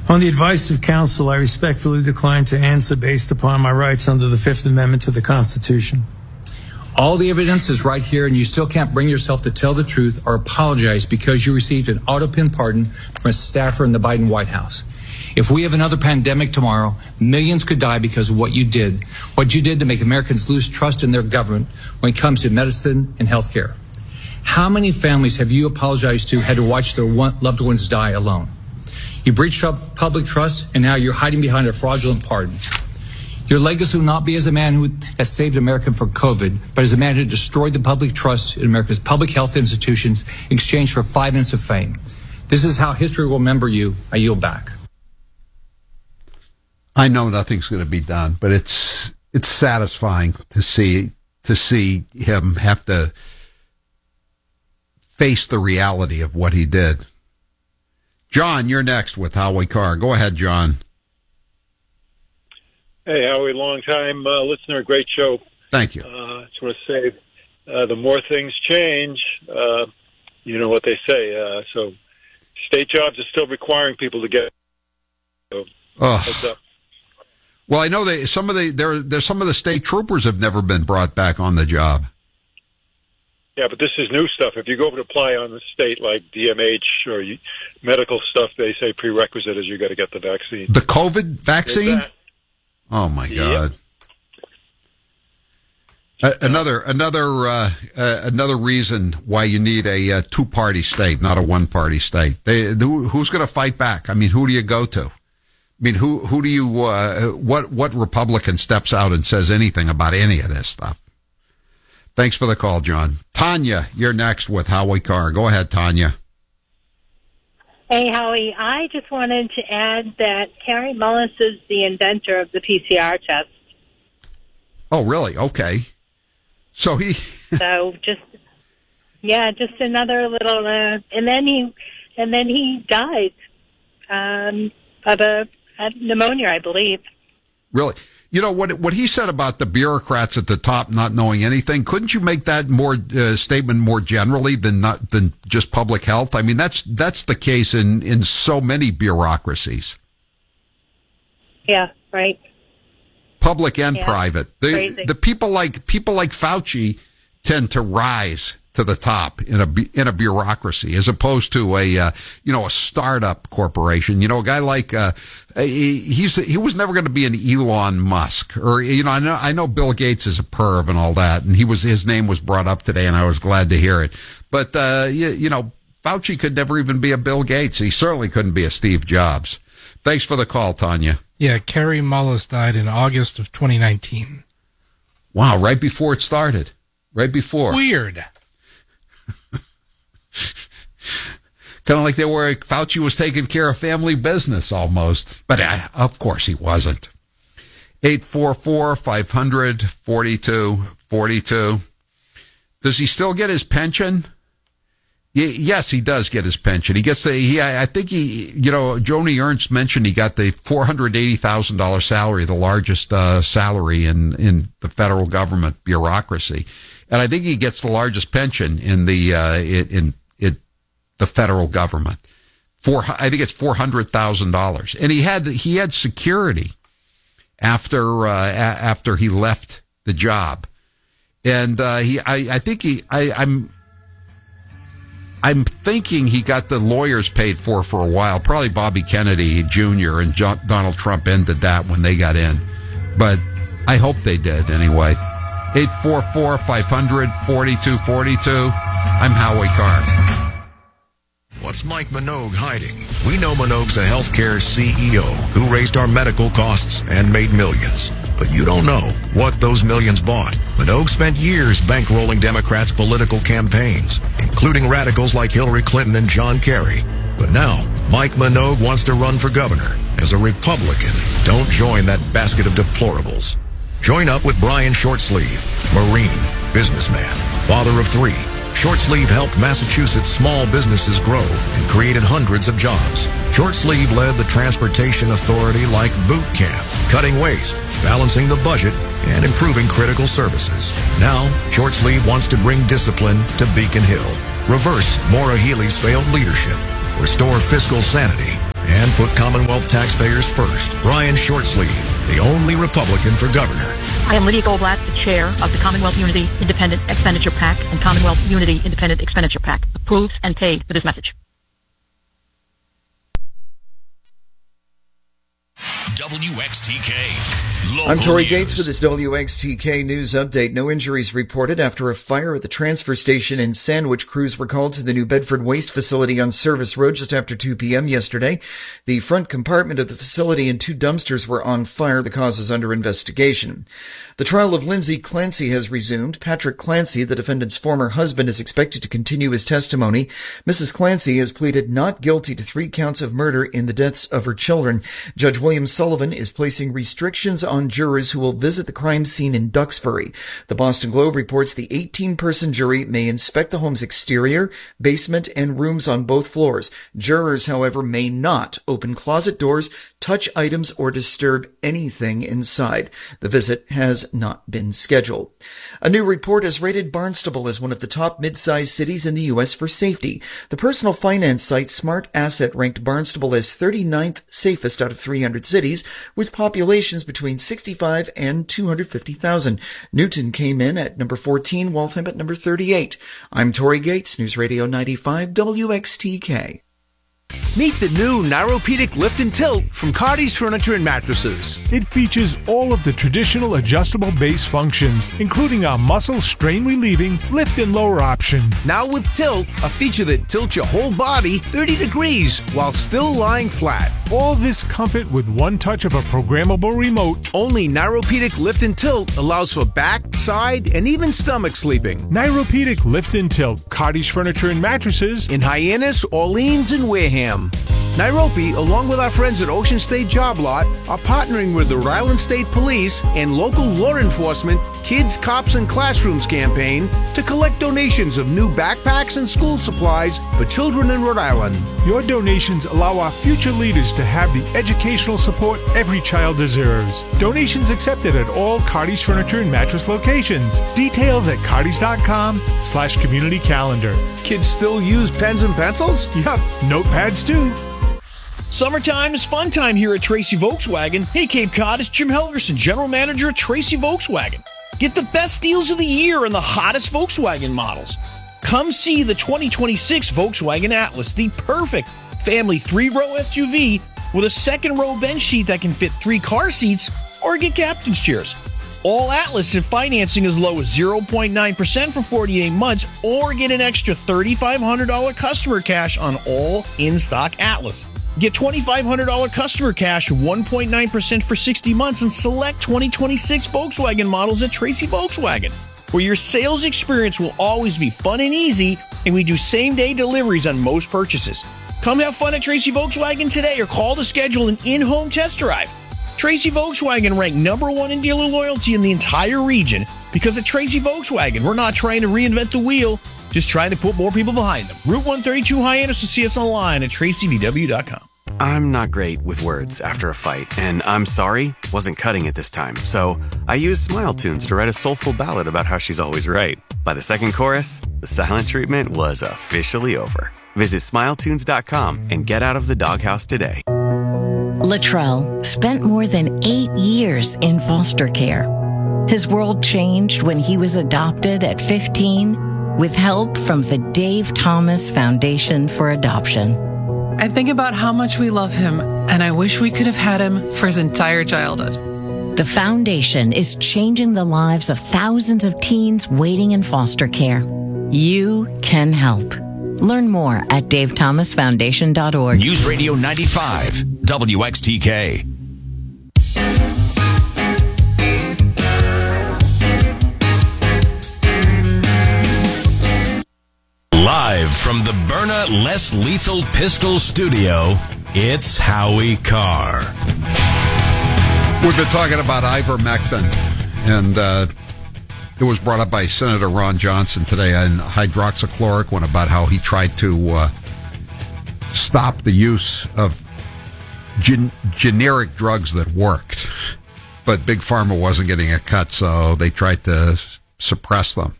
On the advice of counsel, I respectfully decline to answer based upon my rights under the Fifth Amendment to the Constitution. All the evidence is right here, and you still can't bring yourself to tell the truth or apologize because you received an auto-pin pardon from a staffer in the Biden White House. If we have another pandemic tomorrow, millions could die because of what you did to make Americans lose trust in their government when it comes to medicine and health care. How many families have you apologized to had to watch their loved ones die alone? You breached public trust, and now you're hiding behind a fraudulent pardon. Your legacy will not be as a man that saved America from COVID, but as a man who destroyed the public trust in America's public health institutions in exchange for 5 minutes of fame. This is how history will remember you. I yield back. I know nothing's going to be done, but it's satisfying to see him have to face the reality of what he did. John, you're next with Howie Carr. Go ahead, John. Hey, Howie, long-time listener, great show. Thank you. I just want to say, the more things change, you know what they say. So state jobs are still requiring people to get. So, heads up. Well, I know there's some of the state troopers have never been brought back on the job. Yeah, but this is new stuff. If you go to apply on the state like DMH or medical stuff, they say prerequisite is you got to get the vaccine. The COVID vaccine? Oh my God! Yep. Another reason why you need a two-party state, not a one-party state. Who's going to fight back? I mean, who do you go to? I mean, who do you? What Republican steps out and says anything about any of this stuff? Thanks for the call, John. Tanya, you're next with Howie Carr. Go ahead, Tanya. Hey, Howie. I just wanted to add that Kary Mullis is the inventor of the PCR test. Oh, really? Okay. So just another little, and then he died of a pneumonia, I believe. Really? You know, what he said about the bureaucrats at the top not knowing anything, couldn't you make that statement more generally than just public health? I mean, that's the case in so many bureaucracies. Yeah, right. Public and private. The people like Fauci tend to rise to the top in a bureaucracy as opposed to a startup corporation. You know, a guy like he was never going to be an Elon Musk, or I know Bill Gates is a perv and all that, and his name was brought up today, and I was glad to hear it. But Fauci could never even be a Bill Gates. He certainly couldn't be a Steve Jobs. Thanks for the call, Tanya. Yeah, Kary Mullis died in August of 2019. Wow, right before it started. Right before. Weird. Kind of like Fauci was taking care of family business almost. But of course he wasn't. 844-500-4242. Does he still get his pension? Yes, he does get his pension. He gets I think Joni Ernst mentioned he got the $480,000 salary, the largest salary in the federal government bureaucracy. And I think he gets the largest pension in the federal government. I think it's $400,000. And he had security after he left the job. And I'm thinking he got the lawyers paid for a while. Probably Bobby Kennedy Jr. and Donald Trump ended that when they got in. But I hope they did anyway. 844-500-4242. I'm Howie Carr. What's Mike Minogue hiding? We know Minogue's a healthcare CEO who raised our medical costs and made millions. But you don't know what those millions bought. Minogue spent years bankrolling Democrats' political campaigns, including radicals like Hillary Clinton and John Kerry. But now, Mike Minogue wants to run for governor. As a Republican, don't join that basket of deplorables. Join up with Brian Shortsleeve, Marine, businessman, father of 3. Shortsleeve helped Massachusetts small businesses grow and created hundreds of jobs. Shortsleeve led the Transportation Authority like boot camp, cutting waste, balancing the budget, and improving critical services. Now, Shortsleeve wants to bring discipline to Beacon Hill, reverse Maura Healey's failed leadership, restore fiscal sanity, and put Commonwealth taxpayers first. Brian Shortsleeve, the only Republican for governor. I am Lydia Goldblatt, the chair of the Commonwealth Unity Independent Expenditure PAC and Commonwealth Unity Independent Expenditure PAC. Approved and paid for this message. WXTK. I'm Tori Gates with this WXTK News Update. No injuries reported after a fire at the transfer station in Sandwich. Crews were called to the New Bedford Waste Facility on Service Road just after 2 p.m. yesterday. The front compartment of the facility and 2 dumpsters were on fire. The cause is under investigation. The trial of Lindsay Clancy has resumed. Patrick Clancy, the defendant's former husband, is expected to continue his testimony. Mrs. Clancy has pleaded not guilty to 3 counts of murder in the deaths of her children. Judge William Sullivan is placing restrictions on jurors who will visit the crime scene in Duxbury. The Boston Globe reports the 18-person jury may inspect the home's exterior, basement, and rooms on both floors. Jurors, however, may not open closet doors, touch items, or disturb anything inside. The visit has not been scheduled. A new report has rated Barnstable as one of the top mid-sized cities in the U.S. for safety. The personal finance site Smart Asset ranked Barnstable as 39th safest out of 300 cities, with populations between 65 and 250,000. Newton came in at number 14, Waltham at number 38. I'm Tori Gates, News Radio 95 WXTK. Meet the new Nyropedic Lift and Tilt from Cardi's Furniture and Mattresses. It features all of the traditional adjustable base functions, including our muscle strain relieving lift and lower option. Now with Tilt, a feature that tilts your whole body 30 degrees while still lying flat. All this comfort with one touch of a programmable remote. Only Nyropedic Lift and Tilt allows for back, side, and even stomach sleeping. Nyropedic Lift and Tilt, Cardi's Furniture and Mattresses in Hyannis, Orleans, and Wareham. Nairobi, along with our friends at Ocean State Job Lot, are partnering with the Rhode Island State Police and local law enforcement Kids, Cops, and Classrooms campaign to collect donations of new backpacks and school supplies for children in Rhode Island. Your donations allow our future leaders to have the educational support every child deserves. Donations accepted at all Cardi's Furniture and Mattress locations. Details at cardis.com/community calendar. Kids still use pens and pencils? Yup, notepads too. Summertime is fun time here at Tracy Volkswagen. Hey, Cape Cod, it's Jim Helgerson, General Manager at Tracy Volkswagen. Get the best deals of the year on the hottest Volkswagen models. Come see the 2026 Volkswagen Atlas, the perfect family 3-row SUV with a 2nd-row bench seat that can fit 3 car seats, or get captain's chairs. All Atlas have financing as low as 0.9% for 48 months, or get an extra $3,500 customer cash on all in-stock Atlas. Get $2,500 customer cash, 1.9% for 60 months, and select 2026 Volkswagen models at Tracy Volkswagen, where your sales experience will always be fun and easy, and we do same-day deliveries on most purchases. Come have fun at Tracy Volkswagen today, or call to schedule an in-home test drive. Tracy Volkswagen ranked #1 in dealer loyalty in the entire region because at Tracy Volkswagen, we're not trying to reinvent the wheel, just trying to put more people behind them. Route 132 Hyannis, to see us online at tracybw.com. I'm not great with words after a fight, and I'm sorry wasn't cutting it this time. So I used Smile Tunes to write a soulful ballad about how she's always right. By the second chorus, the silent treatment was officially over. Visit smiletunes.com and get out of the doghouse today. Latrell spent more than 8 years in foster care. His world changed when he was adopted at 15 with help from the Dave Thomas Foundation for Adoption. I think about how much we love him, and I wish we could have had him for his entire childhood. The foundation is changing the lives of thousands of teens waiting in foster care. You can help. Learn more at davethomasfoundation.org. News Radio 95, WXTK. Live from the Byrna Less Lethal Pistol Studio, it's Howie Carr. We've been talking about ivermectin, and it was brought up by Senator Ron Johnson today on hydroxychloroquine about how he tried to stop the use of generic drugs that worked. But Big Pharma wasn't getting a cut, so they tried to suppress them.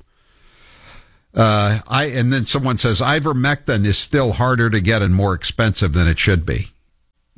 And then someone says ivermectin is still harder to get and more expensive than it should be.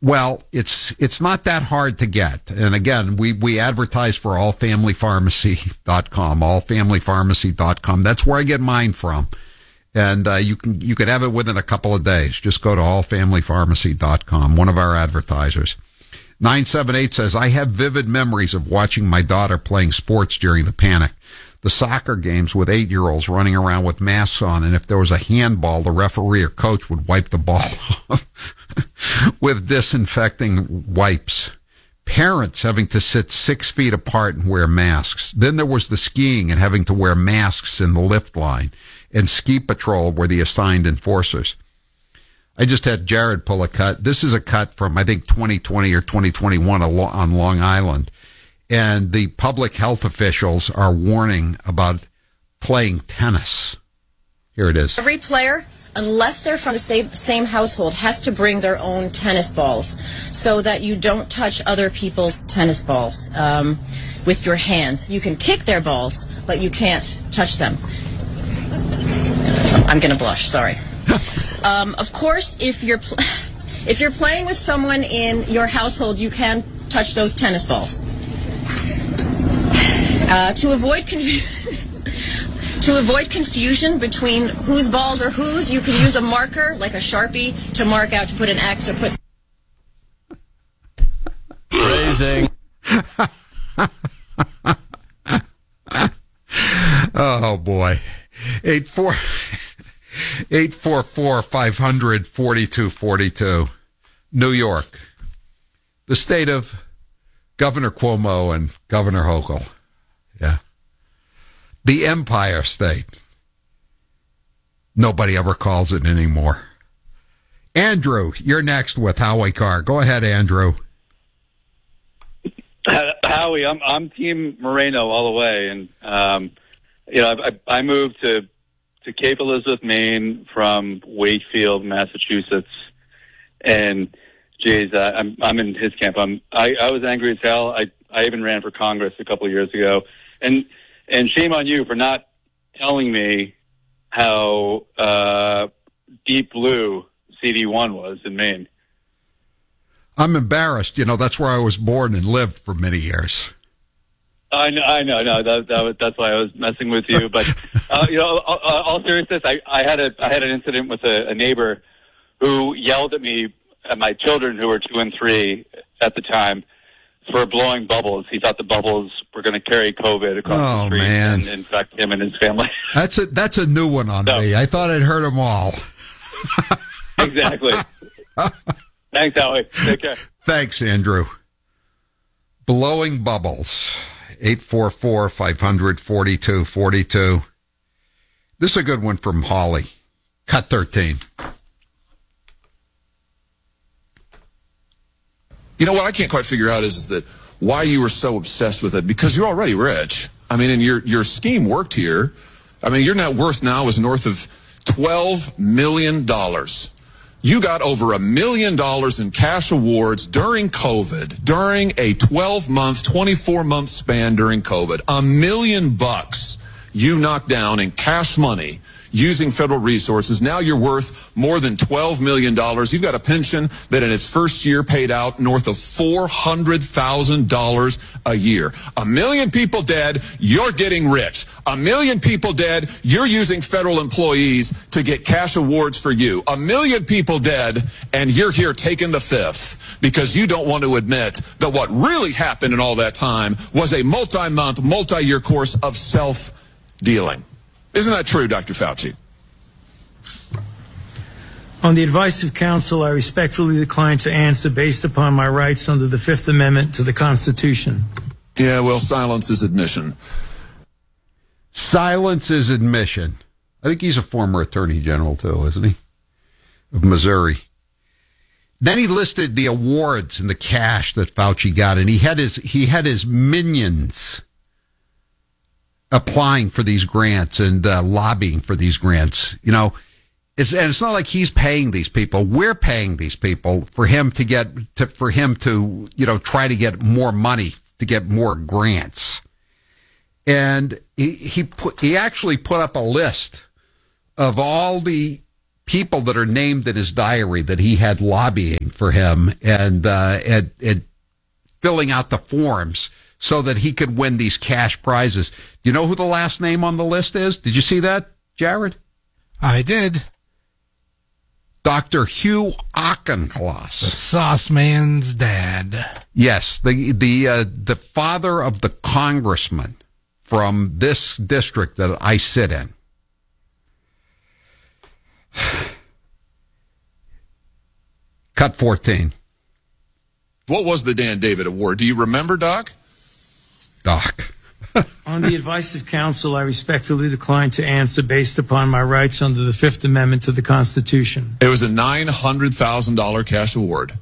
Well, it's not that hard to get. And again, we advertise for allfamilypharmacy.com, allfamilypharmacy.com. That's where I get mine from. And you could have it within a couple of days. Just go to allfamilypharmacy.com, one of our advertisers. 978 says, I have vivid memories of watching my daughter playing sports during the panic. The soccer games with 8-year-olds running around with masks on, and if there was a handball, the referee or coach would wipe the ball off with disinfecting wipes. Parents having to sit 6 feet apart and wear masks. Then there was the skiing and having to wear masks in the lift line. And ski patrol were the assigned enforcers. I just had Jared pull a cut. This is a cut from, I think, 2020 or 2021 on Long Island. And the public health officials are warning about playing tennis. Here it is. Every player, unless they're from the same household, has to bring their own tennis balls so that you don't touch other people's tennis balls with your hands. You can kick their balls, but you can't touch them. I'm going to blush, sorry. Of course, if you're playing with someone in your household, you can touch those tennis balls. To avoid confusion between whose balls are whose, you can use a marker, like a Sharpie, to mark out, to put an X or put... Phrasing. Oh, boy. 844-500-4242. New York. The state of Governor Cuomo and Governor Hochul. Yeah. The Empire State. Nobody ever calls it anymore. Andrew, you're next with Howie Carr. Go ahead, Andrew. Howie, I'm Team Moreno all the way, and I moved to Cape Elizabeth, Maine, from Wakefield, Massachusetts, and geez, I'm in his camp. I was angry as hell. I even ran for Congress a couple of years ago, and shame on you for not telling me how deep blue CD1 was in Maine. I'm embarrassed. That's where I was born and lived for many years. I know. That's why I was messing with you. But all seriousness, I had an incident with a neighbor who yelled at me, at my children who were 2 and 3 at the time, for blowing bubbles. He thought the bubbles were going to carry COVID across the street and infect him and his family. That's a new one on me. I thought I'd heard them all. Exactly. Thanks, Howie. Take care. Thanks, Andrew. Blowing bubbles. 844-500-4242. This is a good one from Holly. Cut 13. You know what I can't quite figure out is that why you were so obsessed with it, because you're already rich. I mean, and your scheme worked here. I mean, your net worth now is north of $12 million. You got over $1 million in cash awards during COVID, during a 12-month, 24-month span during COVID. $1 million you knocked down in cash money using federal resources. Now you're worth more than $12 million. You've got a pension that in its first year paid out north of $400,000 a year. 1 million people dead, you're getting rich. 1 million people dead, you're using federal employees to get cash awards for you. 1 million people dead, and you're here taking the fifth because you don't want to admit that what really happened in all that time was a multi-month, multi-year course of self-dealing. Isn't that true, Dr. Fauci? On the advice of counsel, I respectfully decline to answer based upon my rights under the Fifth Amendment to the Constitution. Yeah, well, silence is admission. Silence is admission. I think he's a former attorney general, too, isn't he? Of Missouri. Then he listed the awards and the cash that Fauci got, and he had his minions applying for these grants and lobbying for these grants. It's not like he's paying these people. We're paying these people for him to try to get more money, to get more grants. And he actually put up a list of all the people that are named in his diary that he had lobbying for him and filling out the forms so that he could win these cash prizes. Do you know who the last name on the list is? Did you see that, Jared? I did. Dr. Hugh Auchincloss. The sauce man's dad. Yes, the father of the congressman from this district that I sit in. Cut 14. What was the Dan David Award? Do you remember, Doc? On the advice of counsel, I respectfully decline to answer based upon my rights under the Fifth Amendment to the Constitution. It was a $900,000 cash award.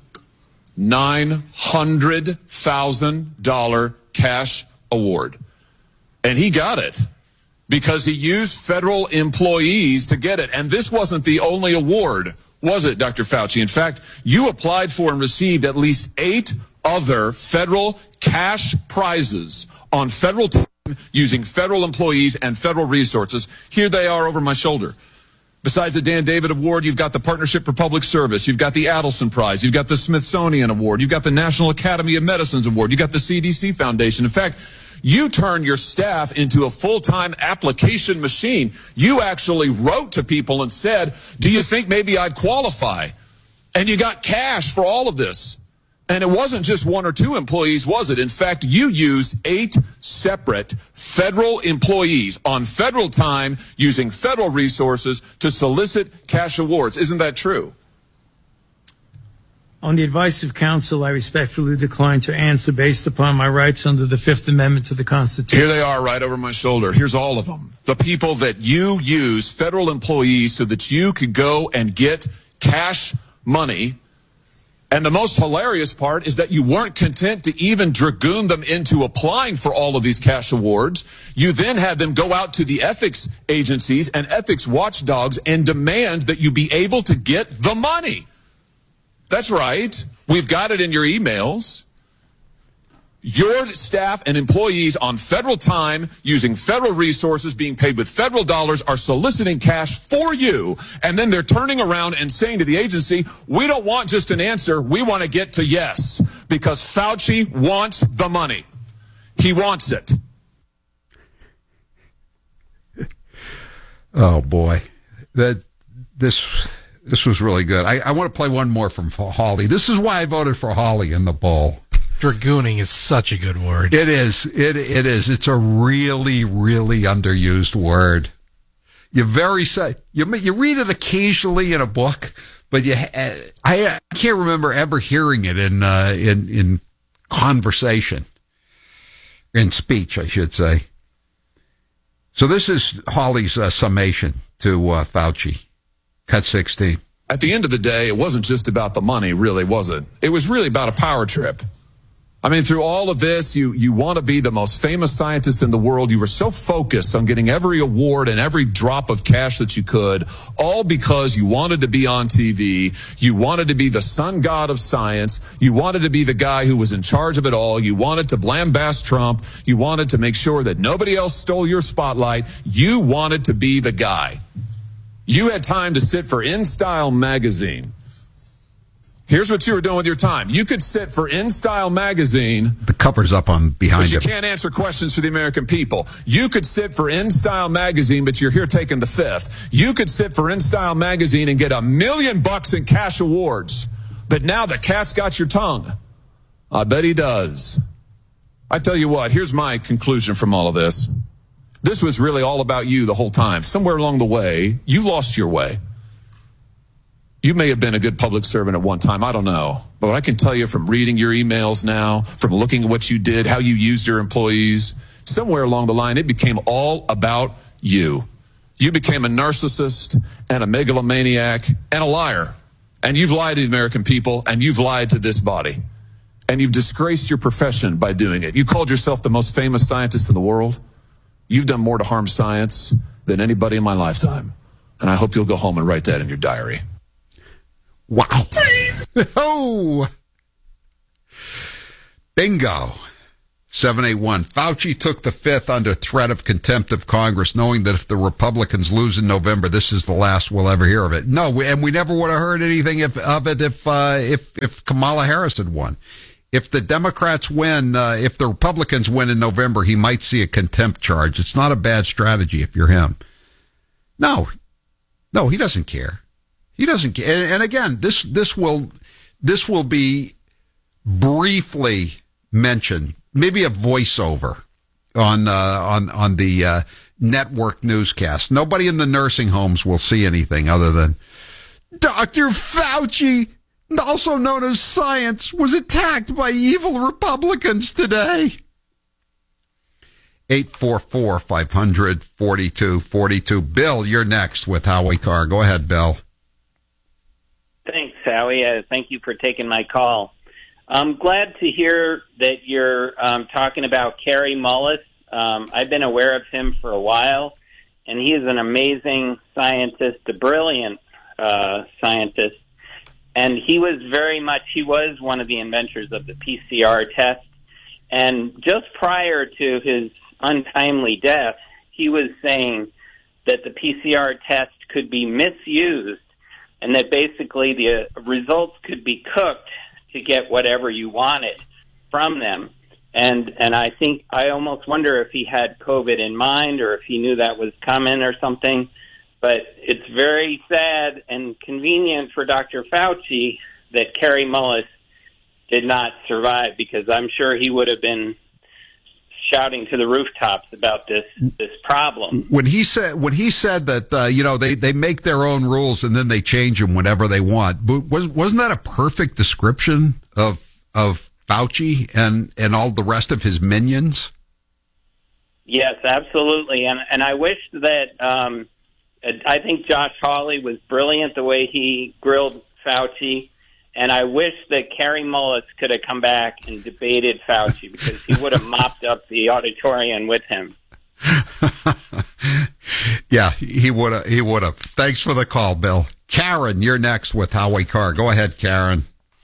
$900,000 cash award. And he got it because he used federal employees to get it. And this wasn't the only award, was it, Dr. Fauci? In fact, you applied for and received at least 8 other federal cash prizes on federal time using federal employees and federal resources. Here they are over my shoulder. Besides the Dan David Award, you've got the Partnership for Public Service. You've got the Adelson Prize. You've got the Smithsonian Award. You've got the National Academy of Medicine's Award. You've got the CDC Foundation. In fact, you turned your staff into a full-time application machine. You actually wrote to people and said, do you think maybe I'd qualify? And you got cash for all of this. And it wasn't just 1 or 2 employees, was it? In fact, you used 8 separate federal employees on federal time using federal resources to solicit cash awards. Isn't that true? On the advice of counsel, I respectfully decline to answer based upon my rights under the Fifth Amendment to the Constitution. Here they are right over my shoulder. Here's all of them. The people that you use, federal employees, so that you could go and get cash money. And the most hilarious part is that you weren't content to even dragoon them into applying for all of these cash awards. You then had them go out to the ethics agencies and ethics watchdogs and demand that you be able to get the money. That's right. We've got it in your emails. Your staff and employees on federal time, using federal resources, being paid with federal dollars, are soliciting cash for you. And then they're turning around and saying to the agency, we don't want just an answer. We want to get to yes. Because Fauci wants the money. He wants it. Oh, boy. This was really good. I want to play one more from Hawley. This is why I voted for Hawley in the poll. Dragooning is such a good word. It is. It is. It's a really, really underused word. You read it occasionally in a book, but I can't remember ever hearing it in conversation, in speech, I should say. So this is Hawley's summation to Fauci. Cut 16. At the end of the day, it wasn't just about the money, really, was it? It was really about a power trip. I mean, through all of this, you want to be the most famous scientist in the world. You were so focused on getting every award and every drop of cash that you could, all because you wanted to be on TV. You wanted to be the sun god of science. You wanted to be the guy who was in charge of it all. You wanted to blambast Trump. You wanted to make sure that nobody else stole your spotlight. You wanted to be the guy. You had time to sit for InStyle magazine. Here's what you were doing with your time. You could sit for InStyle magazine. The cover's up on behind but you him. Can't answer questions for the American people. You could sit for InStyle magazine, but you're here taking the fifth. You could sit for InStyle magazine and get $1 million in cash awards. But now the cat's got your tongue. I bet he does. I tell you what, here's my conclusion from all of this. This was really all about you the whole time. Somewhere along the way, you lost your way. You may have been a good public servant at one time. I don't know. But I can tell you from reading your emails now, from looking at what you did, how you used your employees, somewhere along the line, it became all about you. You became a narcissist and a megalomaniac and a liar. And you've lied to the American people, and you've lied to this body. And you've disgraced your profession by doing it. You called yourself the most famous scientist in the world. You've done more to harm science than anybody in my lifetime. And I hope you'll go home and write that in your diary. Wow. Oh. Bingo. 781. Fauci took the fifth under threat of contempt of Congress, knowing that if the Republicans lose in November, this is the last we'll ever hear of it. No, we never would have heard anything of it if Kamala Harris had won. If the Democrats win, if the Republicans win in November, he might see a contempt charge. It's not a bad strategy if you're him. No, he doesn't care. He doesn't care. And again, this will be briefly mentioned, maybe a voiceover on the network newscast. Nobody in the nursing homes will see anything other than Dr. Fauci, also known as Science, was attacked by evil Republicans today. 844-500-4242. Bill, you're next with Howie Carr. Go ahead, Bill. Thanks, Howie. Thank you for taking my call. I'm glad to hear that you're talking about Kary Mullis. I've been aware of him for a while, and he is an amazing scientist, a brilliant scientist. And he was one of the inventors of the PCR test. And just prior to his untimely death, he was saying that the PCR test could be misused and that basically the results could be cooked to get whatever you wanted from them. And I think I almost wonder if he had COVID in mind or if he knew that was coming or something. But it's very sad and convenient for Dr. Fauci that Kary Mullis did not survive, because I'm sure he would have been shouting to the rooftops about this problem. When he said that they make their own rules and then they change them whenever they want, wasn't that a perfect description of Fauci and all the rest of his minions? Yes, absolutely. And I wish that I think Josh Hawley was brilliant the way he grilled Fauci, and I wish that Kary Mullis could have come back and debated Fauci, because he would have mopped up the auditorium with him. Yeah, he would have. Thanks for the call, Bill. Karen, you're next with Howie Carr. Go ahead, Karen.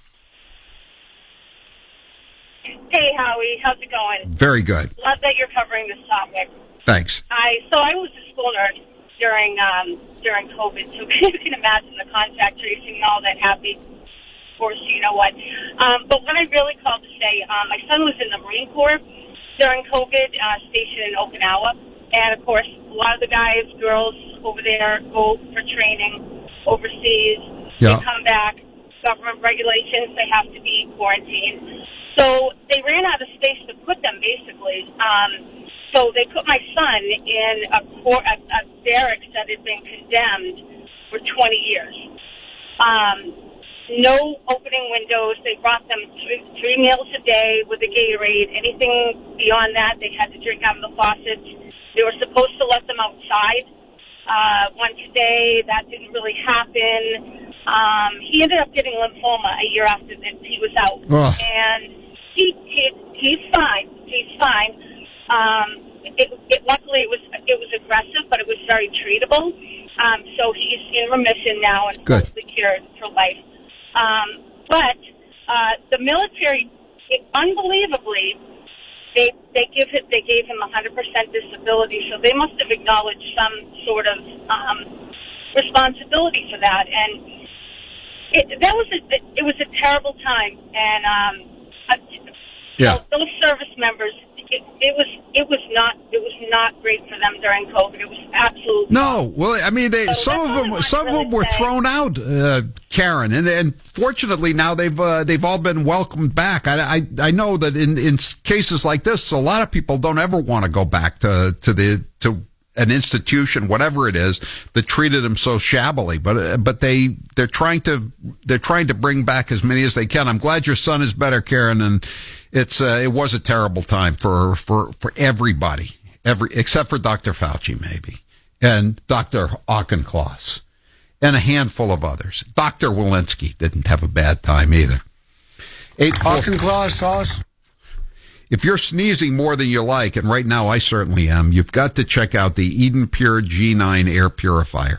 Hey, Howie. How's it going? Very good. Love that you're covering this topic. Thanks. I was a school nurse during COVID, so you can imagine the contact tracing and all that happened. Of course, you know what. But what I really called to say, my son was in the Marine Corps during COVID, stationed in Okinawa. And, of course, a lot of the guys, girls over there go for training overseas. Yeah. They come back, government regulations, they have to be quarantined. So they ran out of space to put them, basically. So they put my son in a barracks that had been condemned for 20 years. No opening windows. They brought them three meals a day with a Gatorade. Anything beyond that, they had to drink out of the faucets. They were supposed to let them outside once a day. That didn't really happen. He ended up getting lymphoma a year after that he was out. Ugh. And he's fine. He's fine. Luckily, it was aggressive, but it was very treatable. So he's in remission now and hopefully cured for life. But the military, unbelievably, they gave him 100% disability. So they must have acknowledged some sort of responsibility for that. And it was a terrible time. And so those service members. It was not great for them during COVID. It was absolutely no. Well, I mean, some of them were thrown out, Karen, and fortunately now they've all been welcomed back. I know that in cases like this, a lot of people don't ever want to go back to an institution, whatever it is, that treated them so shabbily. But they're trying to bring back as many as they can. I'm glad your son is better, Karen, and it was a terrible time for everybody, except for Dr. Fauci maybe, and Dr. Auchincloss, and a handful of others. Dr. Walensky didn't have a bad time either. Auchincloss sauce. If you're sneezing more than you like, and right now I certainly am, you've got to check out the Eden Pure G9 air purifier.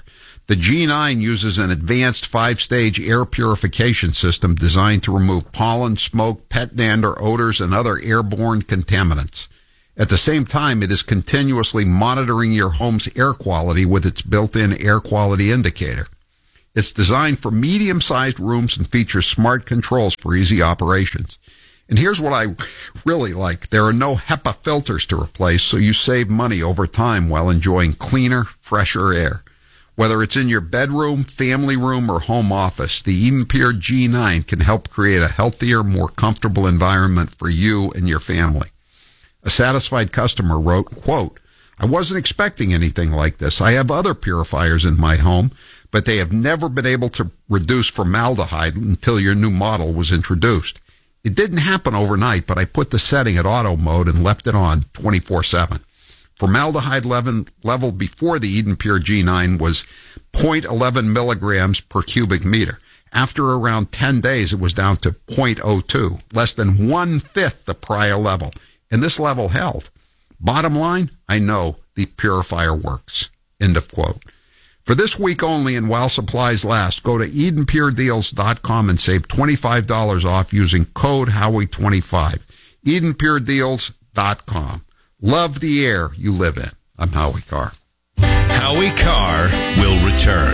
The G9 uses an advanced 5-stage air purification system designed to remove pollen, smoke, pet dander, odors, and other airborne contaminants. At the same time, it is continuously monitoring your home's air quality with its built-in air quality indicator. It's designed for medium-sized rooms and features smart controls for easy operations. And here's what I really like. There are no HEPA filters to replace, so you save money over time while enjoying cleaner, fresher air. Whether it's in your bedroom, family room, or home office, the Eden Pure G9 can help create a healthier, more comfortable environment for you and your family. A satisfied customer wrote, quote, "I wasn't expecting anything like this. I have other purifiers in my home, but they have never been able to reduce formaldehyde until your new model was introduced. It didn't happen overnight, but I put the setting at auto mode and left it on 24/7. Formaldehyde level before the Eden Pure G9 was 0.11 milligrams per cubic meter. After around 10 days, it was down to 0.02, less than 1/5 the prior level. And this level held. Bottom line, I know the purifier works." End of quote. For this week only and while supplies last, go to EdenPureDeals.com and save $25 off using code Howie25. EdenPureDeals.com. Love the air you live in. I'm Howie Carr. Howie Carr will return.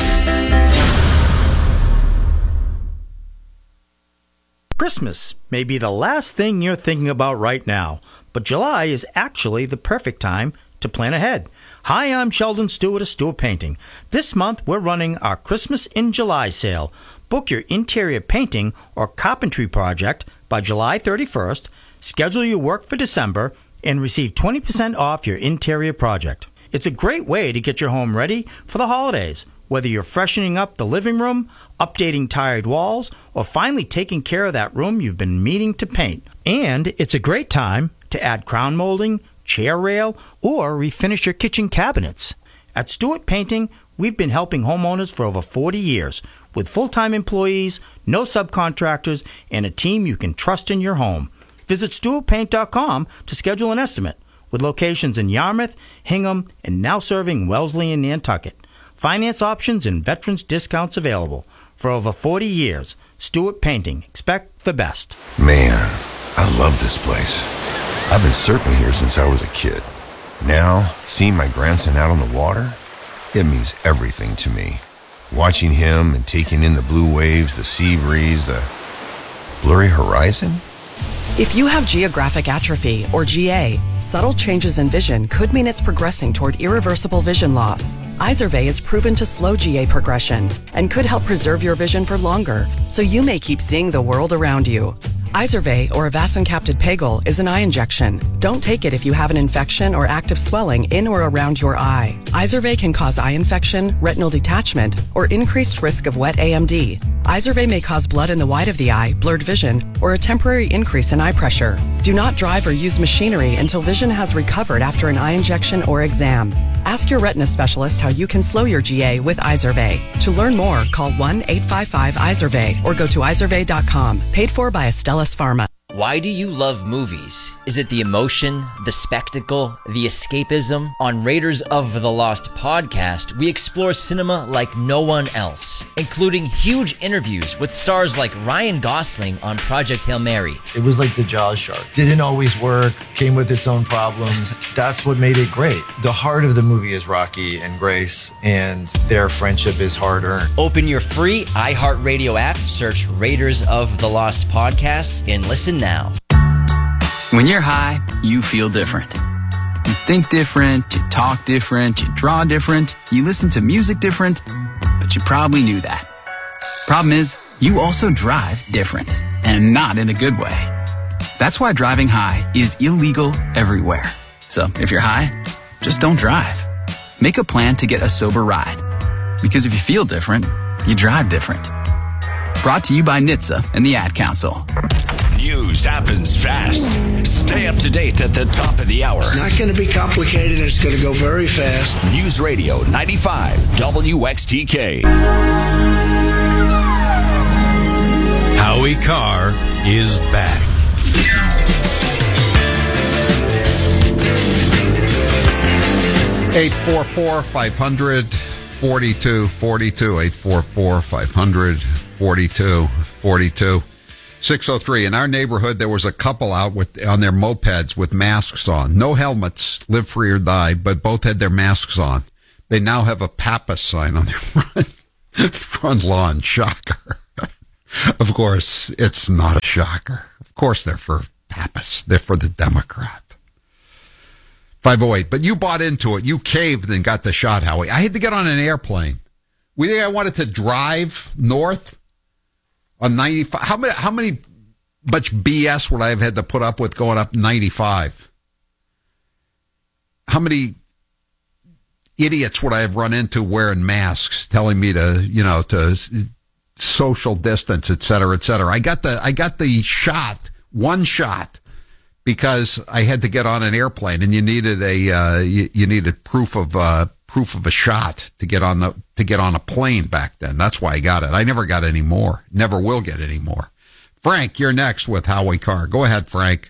Christmas may be the last thing you're thinking about right now, but July is actually the perfect time to plan ahead. Hi, I'm Sheldon Stewart of Stewart Painting. This month, we're running our Christmas in July sale. Book your interior painting or carpentry project by July 31st, schedule your work for December, and receive 20% off your interior project. It's a great way to get your home ready for the holidays, whether you're freshening up the living room, updating tired walls, or finally taking care of that room you've been meaning to paint. And it's a great time to add crown molding, chair rail, or refinish your kitchen cabinets. At Stewart Painting, we've been helping homeowners for over 40 years with full-time employees, no subcontractors, and a team you can trust in your home. Visit StewartPaint.com to schedule an estimate with locations in Yarmouth, Hingham, and now serving Wellesley and Nantucket. Finance options and veterans discounts available. For over 40 years, Stewart Painting. Expect the best. Man, I love this place. I've been surfing here since I was a kid. Now, seeing my grandson out on the water, it means everything to me. Watching him and taking in the blue waves, the sea breeze, the blurry horizon. If you have geographic atrophy, or GA, subtle changes in vision could mean it's progressing toward irreversible vision loss. Izervay is proven to slow GA progression and could help preserve your vision for longer, so you may keep seeing the world around you. Izervay, or avacincaptad pegol, is an eye injection. Don't take it if you have an infection or active swelling in or around your eye. Izervay can cause eye infection, retinal detachment, or increased risk of wet AMD. Izervay may cause blood in the white of the eye, blurred vision, or a temporary increase in eye pressure. Do not drive or use machinery until vision has recovered after an eye injection or exam. Ask your retina specialist how you can slow your GA with Izervay. To learn more, call 1-855-IZERVAY or go to izervay.com. Paid for by Astellas Pharma. Why do you love movies? Is it the emotion, the spectacle, the escapism? On Raiders of the Lost podcast, we explore cinema like no one else, including huge interviews with stars like Ryan Gosling on Project Hail Mary. It was like the Jaws shark. Didn't always work, came with its own problems. That's what made it great. The heart of the movie is Rocky and Grace, and their friendship is hard-earned. Open your free iHeartRadio app, search Raiders of the Lost podcast, and listen now. When you're high, you feel different. You think different, you talk different, you draw different, you listen to music different, but you probably knew that. Problem is, you also drive different, and not in a good way. That's why driving high is illegal everywhere. So if you're high, just don't drive. Make a plan to get a sober ride. Because if you feel different, you drive different. Brought to you by NHTSA and the Ad Council. News happens fast. Stay up to date at the top of the hour. It's not going to be complicated. It's going to go very fast. News Radio 95 WXTK. Howie Carr is back. $844-500 42, 844-500, 42. 603. In our neighborhood, there was a couple out on their mopeds with masks on. No helmets, live free or die, but both had their masks on. They now have a Pappas sign on their front lawn. Shocker. Of course, it's not a shocker. Of course they're for Pappas. They're for the Democrat. 508. But you bought into it. You caved and got the shot, Howie. I had to get on an airplane. We think I wanted to drive north on 95. How much BS would I have had to put up with going up 95? How many idiots would I have run into wearing masks, telling me to social distance, et cetera, et cetera? I got the shot, one shot, because I had to get on an airplane, and you needed proof of a shot to get on a plane back then. That's why I got it. I never got any more. Never will get any more. Frank, you're next with Howie Carr. Go ahead, Frank.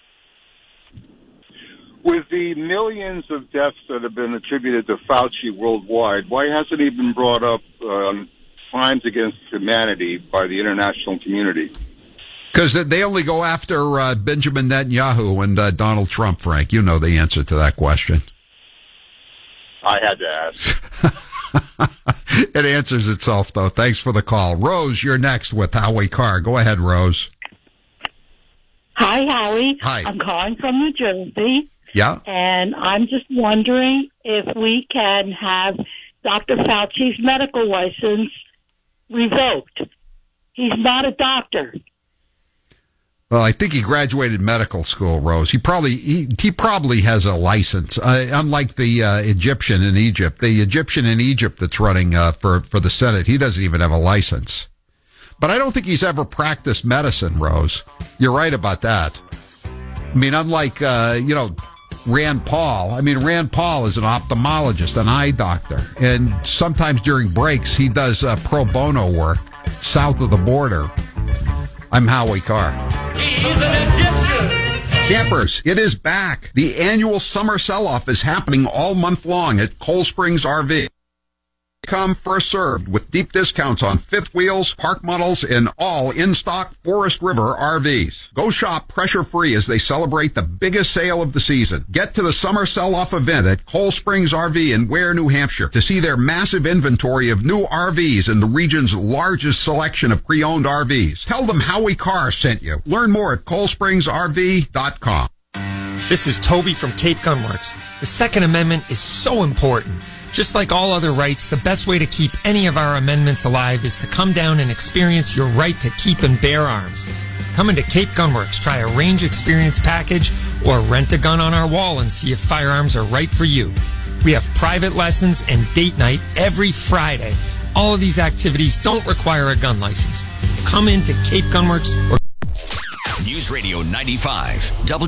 With the millions of deaths that have been attributed to Fauci worldwide, why hasn't he been brought up on crimes against humanity by the international community? Because they only go after Benjamin Netanyahu and Donald Trump, Frank. You know the answer to that question. I had to ask. It answers itself, though. Thanks for the call. Rose, you're next with Howie Carr. Go ahead, Rose. Hi, Howie. Hi. I'm calling from New Jersey. Yeah. And I'm just wondering if we can have Dr. Fauci's medical license revoked. He's not a doctor. Well, I think he graduated medical school, Rose. He probably has a license. Unlike the Egyptian in Egypt, that's running for the Senate, he doesn't even have a license. But I don't think he's ever practiced medicine, Rose. You're right about that. I mean, unlike Rand Paul. I mean, Rand Paul is an ophthalmologist, an eye doctor, and sometimes during breaks he does pro bono work south of the border. I'm Howie Carr. He's an Egyptian. Campers, it is back. The annual summer sell-off is happening all month long at Cold Springs RV. Come first served with deep discounts on fifth wheels, park models, and all in-stock Forest River RVs. Go shop pressure-free as they celebrate the biggest sale of the season. Get to the summer sell-off event at Cold Springs RV in Ware, New Hampshire to see their massive inventory of new RVs and the region's largest selection of pre-owned RVs. Tell them Howie Carr sent you. Learn more at coldspringsrv.com. This is Toby from Cape Gunworks. The Second Amendment is so important. Just like all other rights, the best way to keep any of our amendments alive is to come down and experience your right to keep and bear arms. Come into Cape Gunworks, try a range experience package, or rent a gun on our wall and see if firearms are right for you. We have private lessons and date night every Friday. All of these activities don't require a gun license. Come into Cape Gunworks or News Radio 95,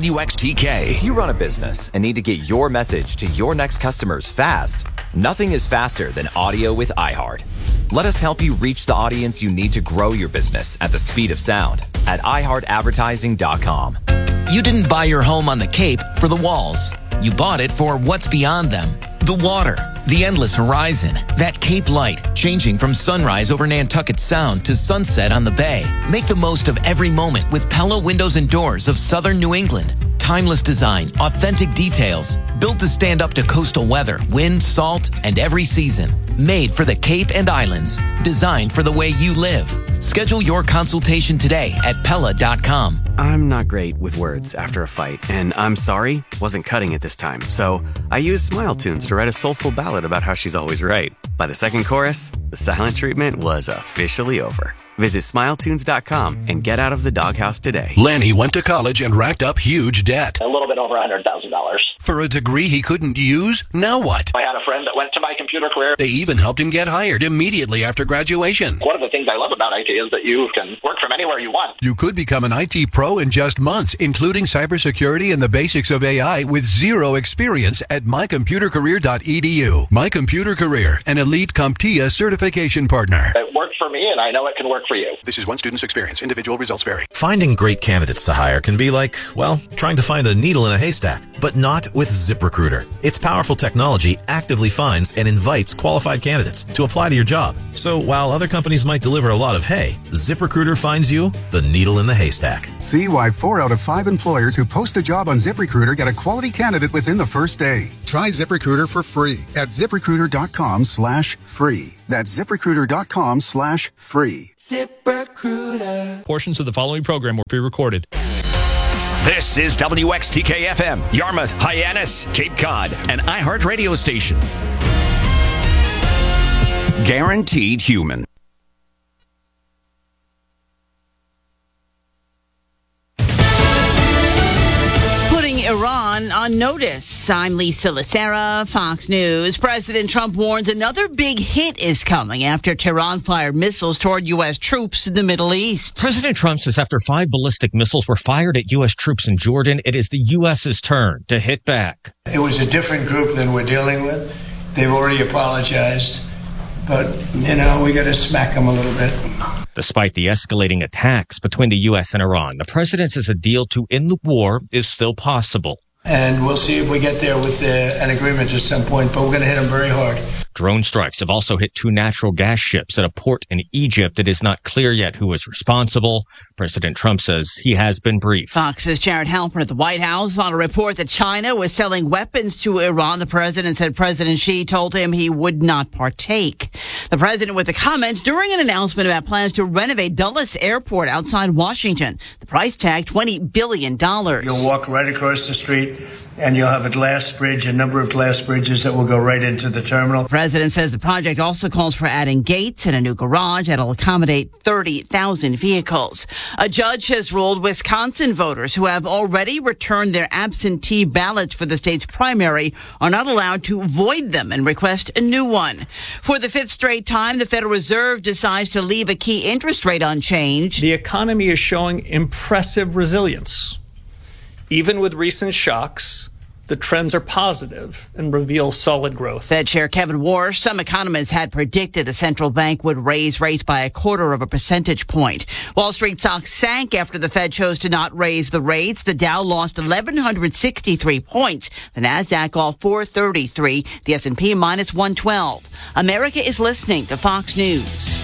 WXTK. If you run a business and need to get your message to your next customers fast, nothing is faster than audio with iHeart. Let us help you reach the audience you need to grow your business at the speed of sound at iHeartAdvertising.com. You didn't buy your home on the Cape for the walls. You bought it for what's beyond them. The water, the endless horizon, that Cape light, changing from sunrise over Nantucket Sound to sunset on the bay. Make the most of every moment with Pella Windows and Doors of Southern New England. Timeless design, authentic details, built to stand up to coastal weather, wind, salt, and every season. Made for the Cape and Islands. Designed for the way you live. Schedule your consultation today at Pella.com. I'm not great with words after a fight, and I'm sorry, wasn't cutting it this time. So I used Smile Tunes to write a soulful ballad about how she's always right. By the second chorus, the silent treatment was officially over. Visit SmileTunes.com and get out of the doghouse today. Lanny went to college and racked up huge debt. A little bit over $100,000. For a degree he couldn't use? Now what? I had a friend that went to my computer career. They even helped him get hired immediately after graduation. One of the things I love about IT is that you can work from anywhere you want. You could become an IT pro in just months, including cybersecurity and the basics of AI with zero experience at mycomputercareer.edu. My Computer Career, an elite CompTIA certification partner. It worked for me, and I know it can work for you. This is one student's experience. Individual results vary. Finding great candidates to hire can be like, well, trying to find a needle in a haystack, but not with ZipRecruiter. Its powerful technology actively finds and invites qualified candidates to apply to your job. So while other companies might deliver a lot of hay, ZipRecruiter finds you the needle in the haystack. See why 4 out of 5 employers who post a job on ZipRecruiter get a quality candidate within the first day. Try ZipRecruiter for free at ZipRecruiter.com/free. That's ZipRecruiter.com/free. ZipRecruiter. Portions of the following program were pre-recorded. This is WXTK-FM, Yarmouth, Hyannis, Cape Cod, an iHeart radio station. Guaranteed human. Putting Iran on notice. I'm Lisa Lacera, Fox News. President Trump warns another big hit is coming after Tehran fired missiles toward U.S. troops in the Middle East. President Trump says after 5 ballistic missiles were fired at U.S. troops in Jordan, it is the U.S.'s turn to hit back. It was a different group than we're dealing with. They've already apologized. But, we got to smack them a little bit. Despite the escalating attacks between the U.S. and Iran, the president says a deal to end the war is still possible. And we'll see if we get there with an agreement at some point, but we're going to hit them very hard. Drone strikes have also hit 2 natural gas ships at a port in Egypt. It is not clear yet who is responsible. President Trump says he has been briefed. Fox's Jared Halpern at the White House on a report that China was selling weapons to Iran. The president said President Xi told him he would not partake. The president with the comments during an announcement about plans to renovate Dulles Airport outside Washington. The price tag, $20 billion. You'll walk right across the street and you'll have a number of glass bridges that will go right into the terminal. The president says the project also calls for adding gates and a new garage that'll accommodate 30,000 vehicles. A judge has ruled Wisconsin voters who have already returned their absentee ballots for the state's primary are not allowed to void them and request a new one. For the 5th straight time, the Federal Reserve decides to leave a key interest rate unchanged. The economy is showing impressive resilience. Even with recent shocks, the trends are positive and reveal solid growth. Fed Chair Kevin Warsh, some economists had predicted the central bank would raise rates by 1/4 percentage point. Wall Street stocks sank after the Fed chose to not raise the rates. The Dow lost 1,163 points. The Nasdaq off 433. The S&P minus 112. America is listening to Fox News.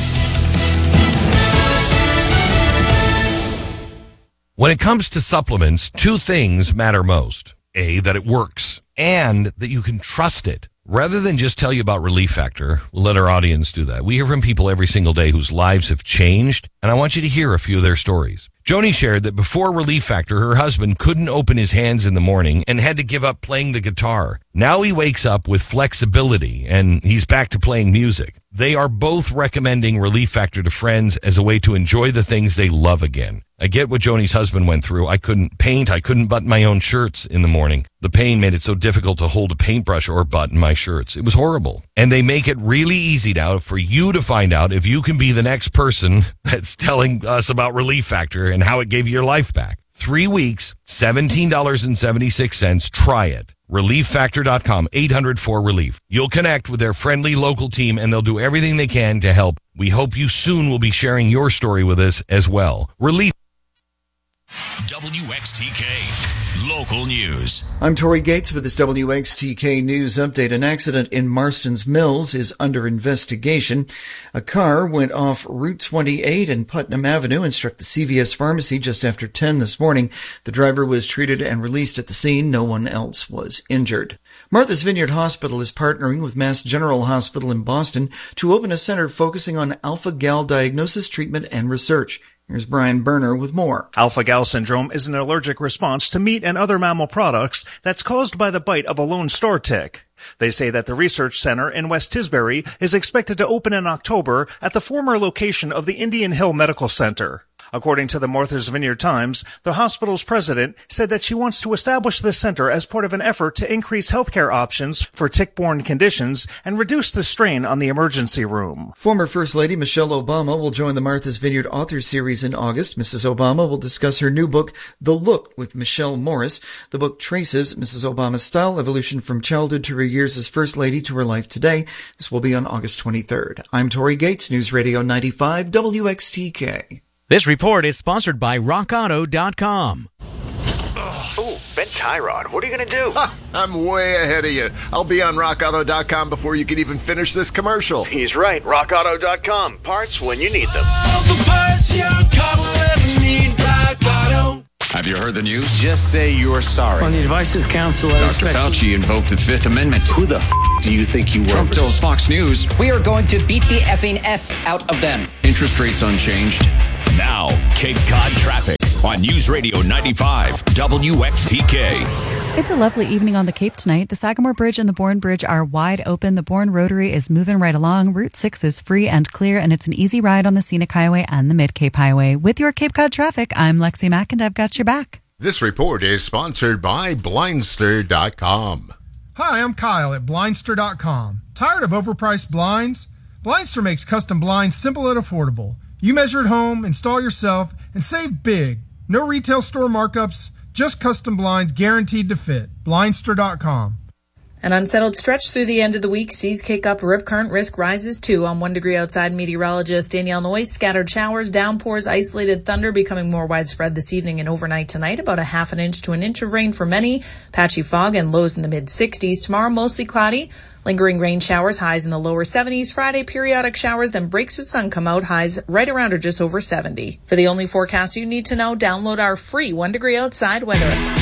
When it comes to supplements, 2 things matter most. A, that it works, and that you can trust it. Rather than just tell you about Relief Factor, we'll let our audience do that. We hear from people every single day whose lives have changed, and I want you to hear a few of their stories. Joni shared that before Relief Factor, her husband couldn't open his hands in the morning and had to give up playing the guitar. Now he wakes up with flexibility, and he's back to playing music. They are both recommending Relief Factor to friends as a way to enjoy the things they love again. I get what Joni's husband went through. I couldn't paint. I couldn't button my own shirts in the morning. The pain made it so difficult to hold a paintbrush or button my shirts. It was horrible. And they make it really easy now for you to find out if you can be the next person that's telling us about Relief Factor and how it gave you your life back. 3 weeks, $17.76. Try it. ReliefFactor.com, 800-4RELIEF. You'll connect with their friendly local team and they'll do everything they can to help. We hope you soon will be sharing your story with us as well. Relief. WXTK Local News. I'm Tori Gates with this WXTK News update. An accident in Marston's Mills is under investigation. A car went off Route 28 and Putnam Avenue and struck the CVS pharmacy just after 10 this morning. The driver was treated and released at the scene. No one else was injured. Martha's Vineyard Hospital is partnering with Mass General Hospital in Boston to open a center focusing on alpha-gal diagnosis, treatment, and research. Here's Brian Berner with more. Alpha-gal syndrome is an allergic response to meat and other mammal products that's caused by the bite of a lone star tick. They say that the research center in West Tisbury is expected to open in October at the former location of the Indian Hill Medical Center. According to the Martha's Vineyard Times, the hospital's president said that she wants to establish the center as part of an effort to increase healthcare options for tick-borne conditions and reduce the strain on the emergency room. Former First Lady Michelle Obama will join the Martha's Vineyard Author Series in August. Mrs. Obama will discuss her new book, The Look, with Michelle Morris. The book traces Mrs. Obama's style evolution from childhood to her years as First Lady to her life today. This will be on August 23rd. I'm Tori Gates, News Radio 95 WXTK. This report is sponsored by RockAuto.com. Oh, Ben Tyrod, what are you going to do? I'm way ahead of you. I'll be on RockAuto.com before you can even finish this commercial. He's right. RockAuto.com. Parts when you need them. All the parts your car will ever need. Rock Auto. Have you heard the news? Just say you're sorry. On the advice of counsel, Dr. Fauci invoked the Fifth Amendment. Who the do you think you were? Trump tells Fox News, we are going to beat the effing S out of them. Interest rates unchanged. Now, Cape Cod traffic on News Radio 95 WXTK. It's a lovely evening on the Cape tonight. The Sagamore Bridge and the Bourne Bridge are wide open. The Bourne Rotary is moving right along. Route 6 is free and clear, and it's an easy ride on the Scenic Highway and the Mid-Cape Highway. With your Cape Cod traffic, I'm Lexi Mack, and I've got your back. This report is sponsored by Blindster.com. Hi, I'm Kyle at Blindster.com. Tired of overpriced blinds? Blindster makes custom blinds simple and affordable. You measure at home, install yourself, and save big. No retail store markups, just custom blinds guaranteed to fit. Blindster.com. An unsettled stretch through the end of the week sees kick up. Rip current risk rises 2 on 1 degree outside. Meteorologist Danielle Noyes. Scattered showers, downpours, isolated thunder becoming more widespread this evening and overnight tonight. About a half an inch to an inch of rain for many. Patchy fog and lows in the mid-60s. Tomorrow mostly cloudy. Lingering rain showers, highs in the lower 70s. Friday, periodic showers, then breaks of sun come out, highs right around or just over 70. For the only forecast you need to know, download our free 1 degree outside weather app.